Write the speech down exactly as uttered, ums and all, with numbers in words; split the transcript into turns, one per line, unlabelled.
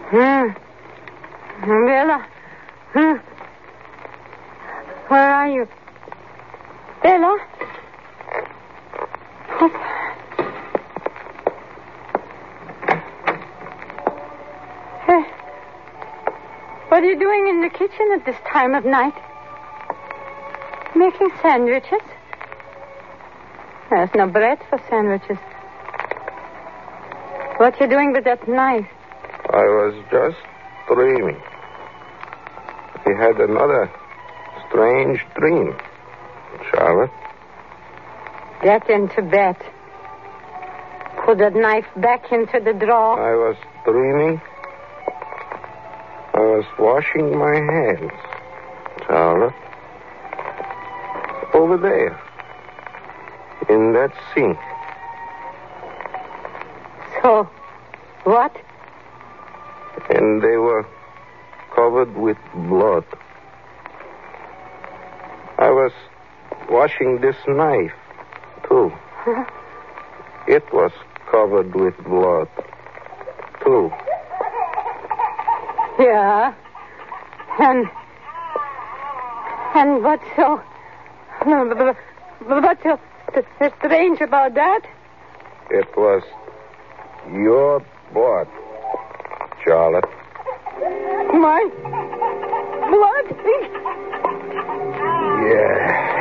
Hmm. Bella. Hmm. Where are you? Bella? Oh. Hey. What are you doing in the kitchen at this time of night? Making sandwiches? There's no bread for sandwiches. What are you doing with that knife?
I was just dreaming. I had another strange dream, Charlotte.
Get into bed. Put that knife back into the drawer.
I was dreaming. I was washing my hands, Charlotte. Over there. In that sink.
So, what?
And they were covered with blood. I was washing this knife, too.
Huh?
It was covered with blood, too.
Yeah. And... And what's so... What's so strange about that?
It was your blood, Charlotte.
My blood?
Yeah.